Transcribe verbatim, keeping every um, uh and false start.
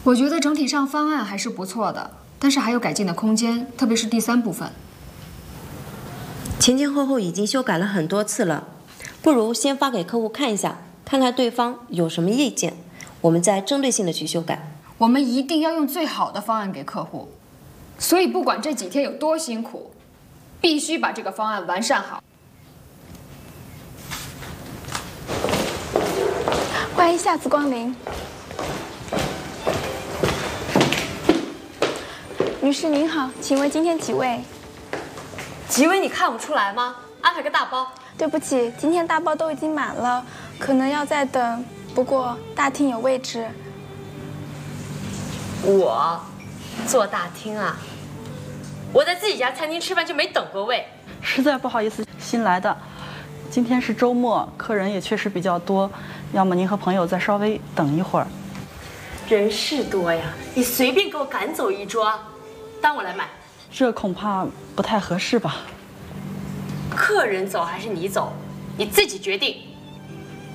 我觉得整体上方案还是不错的，但是还有改进的空间，特别是第三部分。 前前后后已经修改了很多次了，不如先发给客户看一下，看看对方有什么意见，我们再针对性的去修改。 我们一定要用最好的方案给客户，所以不管这几天有多辛苦，必须把这个方案完善好。 欢迎下次光临。女士您好，请问今天几位？ 几位你看不出来吗？安排个大包。 对不起，今天大包都已经满了，可能要再等。不过大厅有位置。 我坐大厅啊？我在自己家餐厅吃饭就没等过位。 实在不好意思，新来的。今天是周末，客人也确实比较多，要么您和朋友再稍微等一会儿。 人是多呀，你随便给我赶走一桌，当我来买。 这恐怕不太合适吧？ 客人走还是你走，你自己决定。